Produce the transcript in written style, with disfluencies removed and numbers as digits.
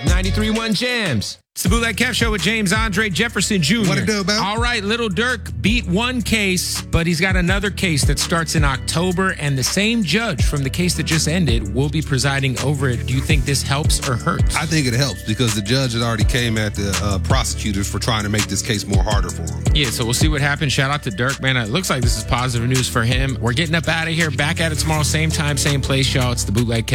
93.1 Jams. It's the Bootleg Kev Show with James Andre Jefferson Jr. What it do, Bo? All right, Little Dirk beat one case, but he's got another case that starts in October, and the same judge from the case that just ended will be presiding over it. Do you think this helps or hurts? I think it helps because the judge had already came at the prosecutors for trying to make this case more harder for him. Yeah, so we'll see what happens. Shout out to Dirk, man. It looks like this is positive news for him. We're getting up out of here. Back at it tomorrow, same time, same place, y'all. It's the Bootleg Kev